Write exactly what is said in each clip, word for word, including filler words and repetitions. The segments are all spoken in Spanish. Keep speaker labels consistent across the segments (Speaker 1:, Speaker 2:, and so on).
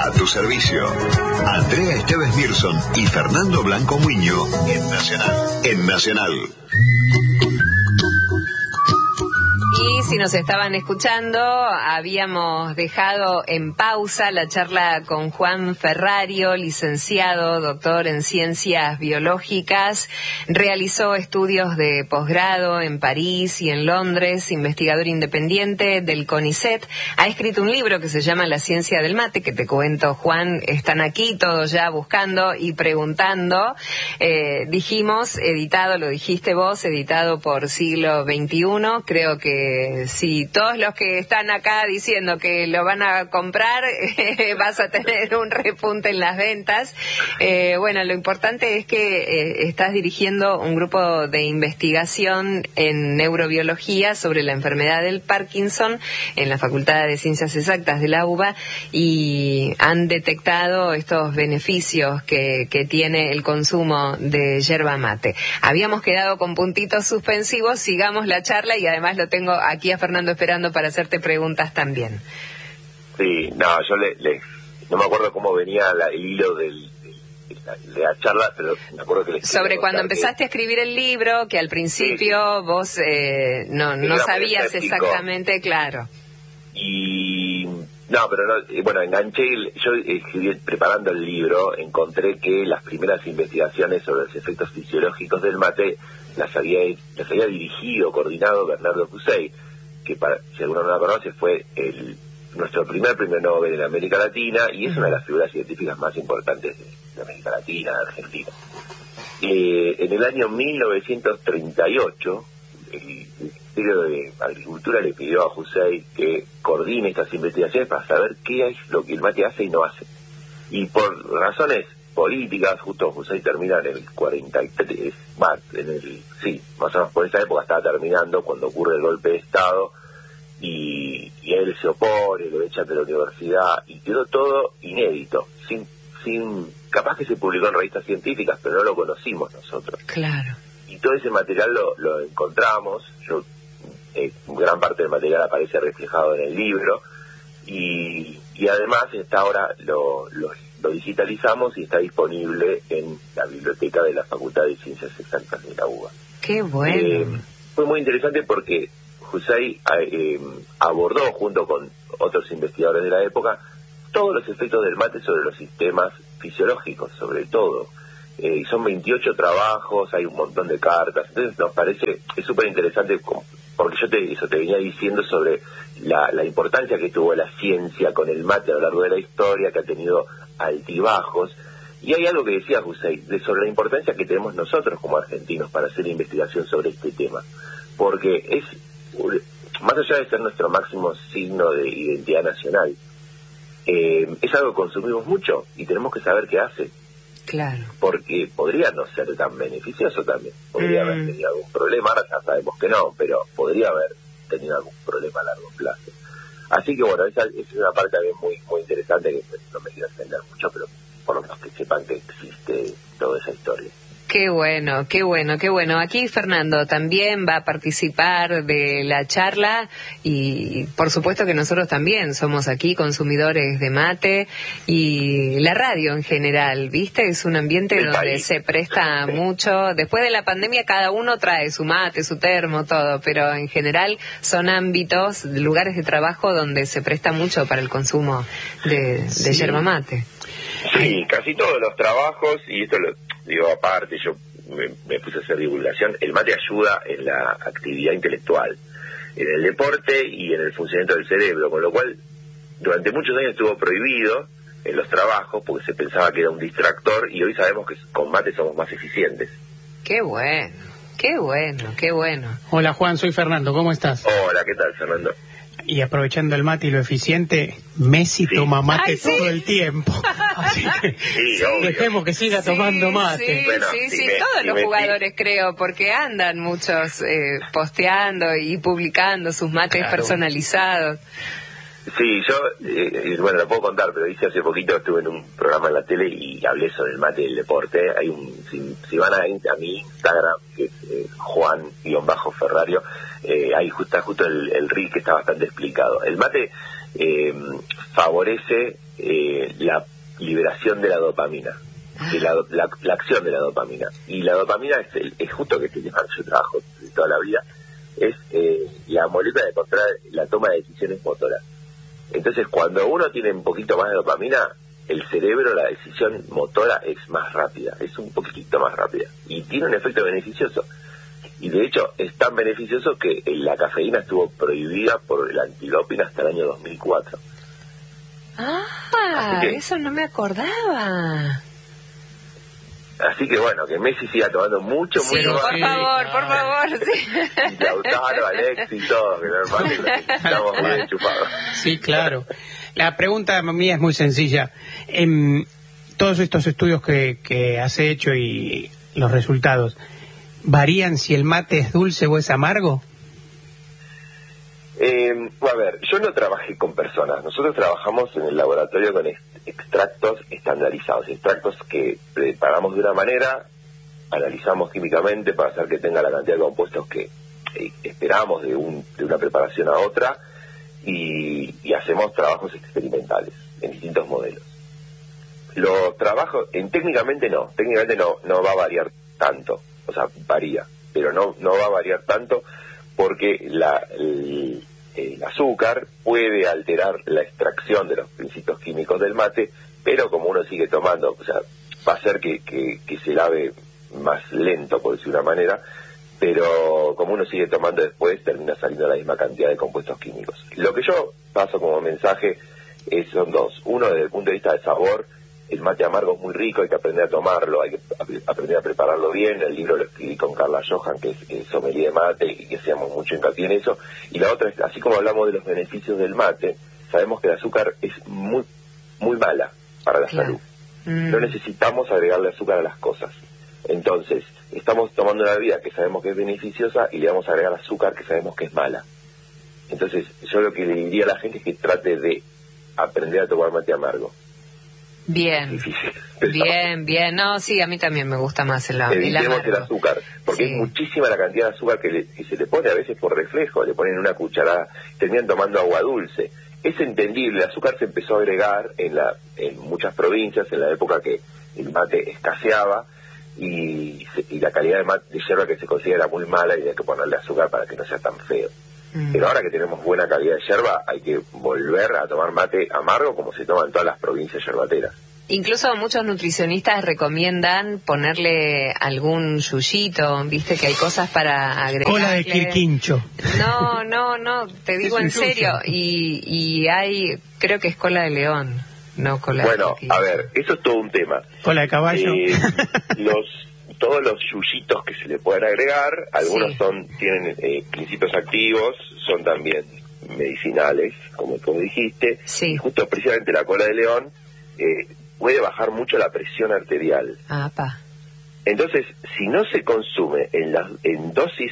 Speaker 1: A tu servicio. Andrea Esteves Mirson y Fernando Blanco Muño en Nacional. En Nacional.
Speaker 2: Y si nos estaban escuchando, habíamos dejado en pausa la charla con Juan Ferrario, licenciado, doctor en Ciencias Biológicas. Realizó estudios de posgrado en París y en Londres, investigador independiente del CONICET. Ha escrito un libro que se llama La Ciencia del Mate, que te cuento, Juan, están aquí todos ya buscando y preguntando. Eh, dijimos, editado, lo dijiste vos, editado por Siglo veintiuno. Creo que si todos los que están acá diciendo que lo van a comprar, eh, vas a tener un repunte en las ventas. Eh, bueno, lo importante es que eh, estás dirigiendo un grupo de investigación en neurobiología sobre la enfermedad del Parkinson en la Facultad de Ciencias Exactas de la U B A y han detectado estos beneficios que, que tiene el consumo de yerba mate. Habíamos quedado con puntitos suspensivos, sigamos la charla y además lo tengo aquí a Fernando esperando para hacerte preguntas también.
Speaker 3: Sí, no, yo le, le no me acuerdo cómo venía la, el hilo del, de, la, de la charla, pero me acuerdo que... Les
Speaker 2: Sobre cuando empezaste
Speaker 3: que,
Speaker 2: a escribir el libro, que al principio sí, vos eh, no, no sabías exactamente, claro.
Speaker 3: Y... No, pero no, bueno, enganché, yo escribí, preparando el libro, encontré que las primeras investigaciones sobre los efectos fisiológicos del mate las había, las había dirigido, coordinado Bernardo Cussey, que para, si alguno no la conoce, fue el, nuestro primer premio Nobel en América Latina y es una de las figuras científicas más importantes de América Latina, de Argentina. Eh, en el año mil novecientos treinta y ocho, el Ministerio de Agricultura le pidió a Cussey que coordine estas investigaciones para saber qué es lo que el mate hace y no hace. Y por razones políticas, justo Cussey termina en el cuarenta y tres, más, en el, sí, más o menos por esa época estaba terminando, cuando ocurre el golpe de Estado, y, y él se opone, lo echan de la universidad, y quedó todo inédito, sin, sin, capaz que se publicó en revistas científicas, pero no lo conocimos nosotros.
Speaker 2: Claro.
Speaker 3: Y todo ese material lo, lo encontramos, yo, eh, gran parte del material aparece reflejado en el libro, y, y además está ahora lo, lo, lo digitalizamos y está disponible en la biblioteca de la Facultad de Ciencias Exactas de la U B A.
Speaker 2: ¡Qué bueno!
Speaker 3: Eh, fue muy interesante porque Cussey eh, abordó, junto con otros investigadores de la época, todos los efectos del mate sobre los sistemas fisiológicos, sobre todo. Eh, y son veintiocho trabajos, hay un montón de cartas, entonces nos parece, es súper interesante, porque yo te, eso te venía diciendo sobre la, la importancia que tuvo la ciencia con el mate a lo largo de la historia, que ha tenido altibajos, y hay algo que decía Cussey, de sobre la importancia que tenemos nosotros como argentinos para hacer investigación sobre este tema, porque es, más allá de ser nuestro máximo signo de identidad nacional, eh, es algo que consumimos mucho y tenemos que saber qué hace.
Speaker 2: Claro.
Speaker 3: Porque podría no ser tan beneficioso también, podría
Speaker 2: mm.
Speaker 3: haber tenido algún problema, ahora ya sabemos que no, pero podría haber tenido algún problema a largo plazo. Así que bueno, esa, esa es una parte también muy muy interesante que no me quiero extender mucho, pero por lo menos que sepan que existe toda esa historia.
Speaker 2: Qué bueno, qué bueno, qué bueno. Aquí Fernando también va a participar de la charla y por supuesto que nosotros también somos aquí consumidores de mate y la radio en general, ¿viste? Es un ambiente
Speaker 3: El
Speaker 2: donde
Speaker 3: país.
Speaker 2: se presta mucho. Después de la pandemia cada uno trae su mate, su termo, todo, pero en general son ámbitos, lugares de trabajo donde se presta mucho para el consumo de, de
Speaker 3: sí.
Speaker 2: yerba mate.
Speaker 3: Sí, casi todos los trabajos, y esto lo digo aparte, yo me, me puse a hacer divulgación, el mate ayuda en la actividad intelectual, en el deporte y en el funcionamiento del cerebro, con lo cual durante muchos años estuvo prohibido en los trabajos porque se pensaba que era un distractor y hoy sabemos que con mate somos más eficientes.
Speaker 2: Qué bueno, qué bueno, qué bueno.
Speaker 4: Hola Juan, soy Fernando, ¿cómo estás?
Speaker 3: Hola, ¿qué tal, Fernando?
Speaker 4: Y aprovechando el mate y lo eficiente, Messi sí. toma mate Ay, todo ¿sí? el tiempo. Así que
Speaker 3: sí,
Speaker 4: dejemos que siga
Speaker 2: sí,
Speaker 4: tomando mate.
Speaker 2: Sí,
Speaker 3: bueno,
Speaker 2: sí,
Speaker 3: sí,
Speaker 2: sí,
Speaker 3: me,
Speaker 2: todos
Speaker 3: sí,
Speaker 2: los
Speaker 3: me,
Speaker 2: jugadores
Speaker 3: sí.
Speaker 2: creo, porque andan muchos eh, posteando y publicando sus mates claro. personalizados.
Speaker 3: Sí, yo, eh, bueno, lo puedo contar, pero hice hace poquito, estuve en un programa en la tele y hablé sobre el mate y el deporte. Hay un, si, si van a, a mi Instagram, que es eh, Juan-Ferrario, eh, ahí está justo el, el reel que está bastante explicado. El mate eh, favorece eh, la liberación de la dopamina, de la, la, la acción de la dopamina. Y la dopamina es, el, es justo que este tema yo trabajo de toda la vida, es eh, la molécula de controlar la toma de decisiones motoras. Entonces, cuando uno tiene un poquito más de dopamina, el cerebro, la decisión motora es más rápida, es un poquitito más rápida. Y tiene un efecto beneficioso. Y de hecho, es tan beneficioso que la cafeína estuvo prohibida por el antidoping hasta el año dos mil cuatro.
Speaker 2: Ah, que, eso no me acordaba.
Speaker 3: Así que bueno, que Messi siga tomando mucho,
Speaker 2: sí,
Speaker 3: mucho
Speaker 2: por
Speaker 3: más.
Speaker 2: Sí, por favor, por favor, sí.
Speaker 3: Y Lautaro, Alex y todo, que normalmente estamos muy enchufados.
Speaker 4: Sí, claro. La pregunta mía es muy sencilla. En todos estos estudios que, que has hecho y los resultados, ¿varían si el mate es dulce o es amargo?
Speaker 3: Eh, a ver, yo no trabajé con personas. Nosotros trabajamos en el laboratorio con extractos estandarizados, extractos que preparamos de una manera, analizamos químicamente para hacer que tenga la cantidad de compuestos que eh, esperamos de, un, de una preparación a otra, y, y hacemos trabajos experimentales en distintos modelos. Los trabajos, en, técnicamente no, técnicamente no, no va a variar tanto, o sea, varía, pero no, no va a variar tanto porque la, el, el azúcar puede alterar la extracción de los principios químicos del mate, pero como uno sigue tomando, o sea, va a hacer que, que, que se lave más lento, por decir una manera, pero como uno sigue tomando después, termina saliendo la misma cantidad de compuestos químicos. Lo que yo paso como mensaje es, son dos. Uno, desde el punto de vista de sabor, el mate amargo es muy rico, hay que aprender a tomarlo, hay que aprender a prepararlo bien. El libro lo escribí con Carla Johan, que es, es sommelier de mate, y que hacíamos mucho hincapié en eso. Y la otra es, así como hablamos de los beneficios del mate, sabemos que el azúcar es muy, muy mala para la claro. salud. Mm. No necesitamos agregarle azúcar a las cosas. Entonces, estamos tomando una bebida que sabemos que es beneficiosa y le vamos a agregar azúcar que sabemos que es mala. Entonces, yo lo que le diría a la gente es que trate de aprender a tomar mate amargo.
Speaker 2: Bien, difícil, bien, bien. No, sí, a mí también me gusta más el, el amargo.
Speaker 3: el azúcar, porque sí. es muchísima la cantidad de azúcar que, le, que se le pone a veces por reflejo, le ponen una cucharada, terminan tomando agua dulce. Es entendible, el azúcar se empezó a agregar en, la, en muchas provincias, en la época que el mate escaseaba, y, y la calidad de, mate, de yerba que se considera era muy mala y hay que ponerle azúcar para que no sea tan feo. Mm. Pero ahora que tenemos buena calidad de yerba, hay que volver a tomar mate amargo como se toma en todas las provincias yerbateras.
Speaker 2: Incluso muchos nutricionistas recomiendan ponerle algún yuyito, viste que hay cosas para agregar.
Speaker 4: Cola de quirquincho.
Speaker 2: No, no, no, te digo en serio. Y, y hay, creo que es cola de león, no cola
Speaker 3: bueno,
Speaker 2: de
Speaker 3: Bueno, a ver, eso es todo un tema.
Speaker 4: Cola de caballo.
Speaker 3: Eh, los todos los yuyitos que se le pueden agregar, algunos sí. son tienen eh, principios activos, son también medicinales, como tú dijiste.
Speaker 2: Sí.
Speaker 3: Y justo precisamente la cola de león eh, puede bajar mucho la presión arterial.
Speaker 2: Ah, pa.
Speaker 3: Entonces, si no se consume en, las, en dosis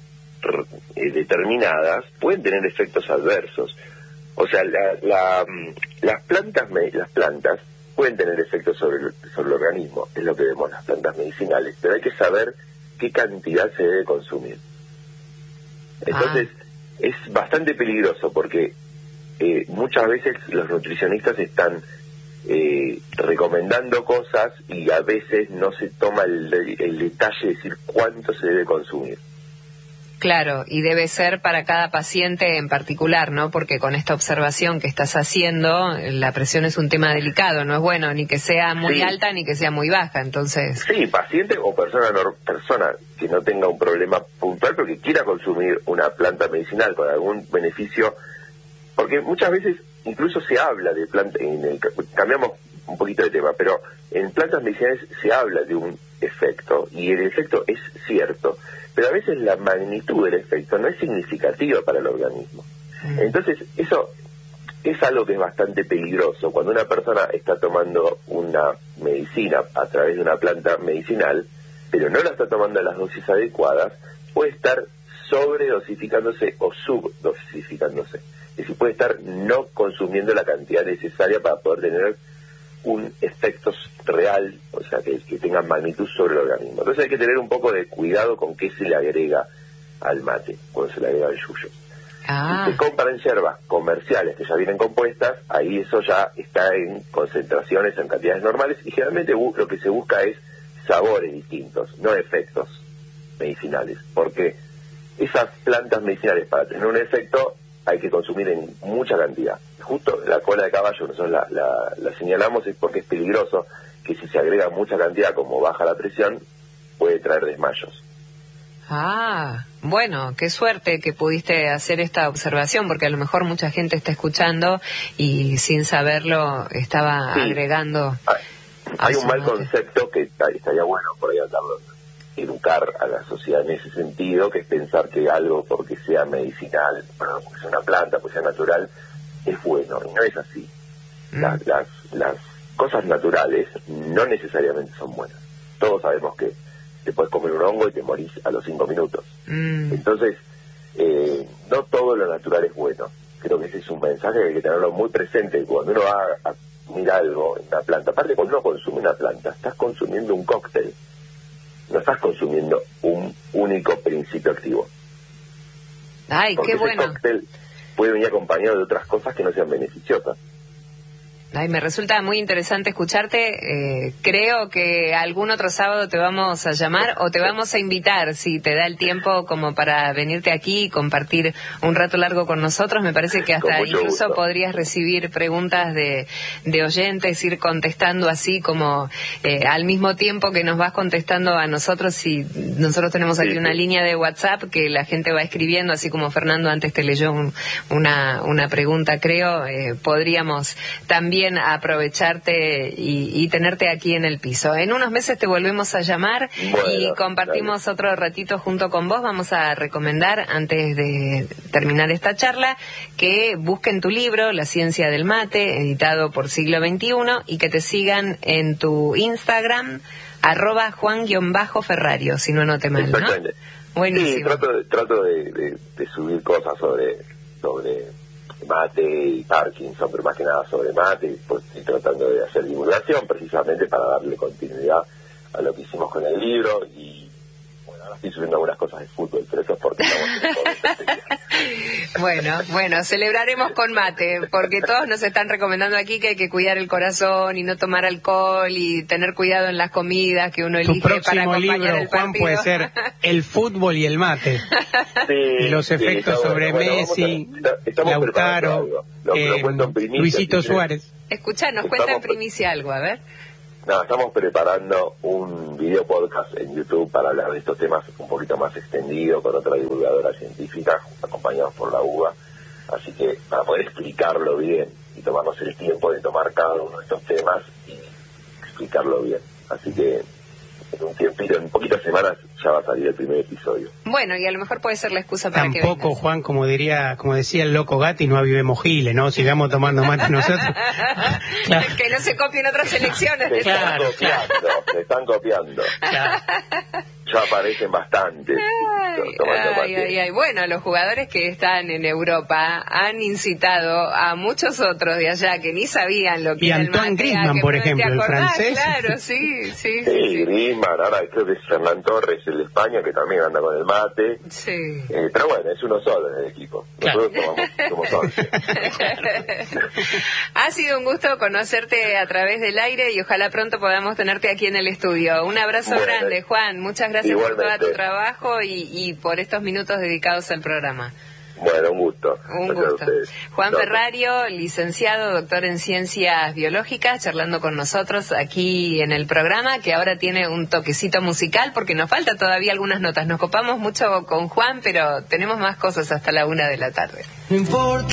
Speaker 3: eh, determinadas, pueden tener efectos adversos. O sea, la, la, las plantas las plantas pueden tener efectos sobre el, sobre el organismo, es lo que vemos en las plantas medicinales, pero hay que saber qué cantidad se debe consumir. Entonces, ah. es bastante peligroso porque eh, muchas veces los nutricionistas están eh, recomendando cosas y a veces no se toma el, el detalle de decir cuánto se debe consumir.
Speaker 2: Claro, y debe ser para cada paciente en particular, ¿no? Porque con esta observación que estás haciendo, la presión es un tema delicado, no es bueno ni que sea muy sí. alta ni que sea muy baja, entonces...
Speaker 3: Sí, paciente o persona, no, persona que no tenga un problema puntual pero que quiera consumir una planta medicinal con algún beneficio, porque muchas veces incluso se habla de plantas, cambiamos un poquito de tema, pero en plantas medicinales se habla de un efecto, y el efecto es cierto, pero a veces la magnitud del efecto no es significativa para el organismo. Mm. Entonces, eso es algo que es bastante peligroso. Cuando una persona está tomando una medicina a través de una planta medicinal, pero no la está tomando en las dosis adecuadas, puede estar sobredosificándose o subdosificándose. Es decir, puede estar no consumiendo la cantidad necesaria para poder tener un efecto real, o sea, que, que tenga magnitud sobre el organismo. Entonces hay que tener un poco de cuidado con qué se le agrega al mate, cuando se le agrega el yuyo.
Speaker 2: Ah.
Speaker 3: Si se compran yerbas comerciales que ya vienen compuestas, ahí eso ya está en concentraciones, en cantidades normales, y generalmente lo que se busca es sabores distintos, no efectos medicinales, porque esas plantas medicinales, para tener un efecto, hay que consumir en mucha cantidad. Justo la cola de caballo, nosotros la, la, la señalamos, es porque es peligroso que si se agrega mucha cantidad, como baja la presión, puede traer desmayos.
Speaker 2: Ah, bueno, qué suerte que pudiste hacer esta observación, porque a lo mejor mucha gente está escuchando y sin saberlo estaba sí. agregando.
Speaker 3: Hay, hay un mal concepto que estaría bueno por ahí hablarlo, educar a la sociedad en ese sentido, que es pensar que algo porque sea medicinal, bueno, porque sea una planta, porque sea natural, es bueno, y no es así. Mm. Las, las, las cosas naturales no necesariamente son buenas. Todos sabemos que te puedes comer un hongo y te morís a los cinco minutos. Mm. Entonces, eh, no todo lo natural es bueno. Creo que ese es un mensaje que hay que tenerlo muy presente cuando uno va a consumir algo en una planta. Aparte, cuando uno consume una planta, estás consumiendo un cóctel. No estás consumiendo un único principio activo.
Speaker 2: Ay,
Speaker 3: porque
Speaker 2: qué
Speaker 3: ese
Speaker 2: bueno.
Speaker 3: Cóctel puede venir acompañado de otras cosas que no sean beneficiosas.
Speaker 2: Ay, me resulta muy interesante escucharte. Eh, creo que algún otro sábado te vamos a llamar o te vamos a invitar, si te da el tiempo, como para venirte aquí y compartir un rato largo con nosotros. Me parece que hasta incluso gusto. podrías recibir preguntas de, de oyentes, ir contestando así como eh, al mismo tiempo que nos vas contestando a nosotros. Y nosotros tenemos aquí sí, una sí. línea de WhatsApp que la gente va escribiendo, así como Fernando antes te leyó un, una, una pregunta, creo. Eh, podríamos también aprovecharte y, y tenerte aquí en el piso. En unos meses te volvemos a llamar bueno, y compartimos dale. otro ratito junto con vos. Vamos a recomendar, antes de terminar esta charla, que busquen tu libro, La Ciencia del Mate, editado por Siglo veintiuno, y que te sigan en tu Instagram, arroba Juan-Ferrario, si no anote mal, ¿no? Buenísimo.
Speaker 3: Sí, trato, de, trato de, de, de subir cosas sobre... sobre mate y Parkinson, pero más que nada sobre mate, pues estoy tratando de hacer divulgación precisamente para darle continuidad a lo que hicimos con el libro. Y bueno, ahora estoy subiendo algunas cosas de fútbol, pero eso es porque estamos en
Speaker 2: Bueno, bueno, celebraremos con mate, porque todos nos están recomendando aquí que hay que cuidar el corazón y no tomar alcohol y tener cuidado en las comidas que uno elige para acompañar
Speaker 4: libro,
Speaker 2: el
Speaker 4: Juan,
Speaker 2: partido.
Speaker 4: Puede ser El fútbol y el mate.
Speaker 3: Sí,
Speaker 4: y los efectos
Speaker 3: sí,
Speaker 4: sobre
Speaker 3: bueno,
Speaker 4: Messi,
Speaker 3: bueno, a,
Speaker 4: Lautaro,
Speaker 3: lo,
Speaker 4: eh,
Speaker 3: lo primicia,
Speaker 4: Luisito
Speaker 3: ¿sí?
Speaker 4: Suárez.
Speaker 2: Escucha, nos cuenta en primicia algo, a ver.
Speaker 3: No, estamos preparando un video podcast en YouTube para hablar de estos temas un poquito más extendido, con otra divulgadora científica, acompañados por la U B A, así que para poder explicarlo bien y tomarnos el tiempo de tomar cada uno de estos temas y explicarlo bien. Así que en un tiempito, en poquitas semanas, ya va a salir el primer episodio.
Speaker 2: Bueno, y a lo mejor puede ser la excusa para
Speaker 4: Tampoco,
Speaker 2: que vengas.
Speaker 4: Juan, como diría, como decía el loco Gatti, no avivemos giles, ¿no? Sigamos tomando mate nosotros.
Speaker 2: Claro. Que no se copien otras elecciones.
Speaker 3: Me
Speaker 4: claro,
Speaker 3: están copiando,
Speaker 4: claro.
Speaker 3: me están copiando.
Speaker 4: Claro.
Speaker 3: Ya aparecen bastantes.
Speaker 2: Ay, ay, ay, ay. Bueno, los jugadores que están en Europa han incitado a muchos otros de allá que ni sabían lo que
Speaker 4: y
Speaker 2: era
Speaker 4: Antoine
Speaker 2: el mate.
Speaker 4: Griezmann, por ejemplo, el francés.
Speaker 2: Claro, sí, sí, sí.
Speaker 3: Sí,
Speaker 2: sí.
Speaker 3: Griezmann, ahora creo que es Fernán Torres, el de España, que también anda con el mate.
Speaker 2: Sí.
Speaker 3: Eh, pero bueno, es uno solo en el equipo. Nosotros
Speaker 4: Claro.
Speaker 3: tomamos, somos once.
Speaker 2: Ha sido un gusto conocerte a través del aire y ojalá pronto podamos tenerte aquí en el estudio. Un abrazo bueno, grande, Juan. Muchas gracias
Speaker 3: igualmente.
Speaker 2: por todo tu trabajo y, y por estos minutos dedicados al programa.
Speaker 3: Bueno, un gusto.
Speaker 2: Un
Speaker 3: Gracias
Speaker 2: gusto. Juan
Speaker 3: no,
Speaker 2: Ferrario, licenciado, doctor en Ciencias Biológicas, charlando con nosotros aquí en el programa, que ahora tiene un toquecito musical, porque nos falta todavía algunas notas. Nos copamos mucho con Juan, pero tenemos más cosas hasta la una de la tarde.
Speaker 5: No importa.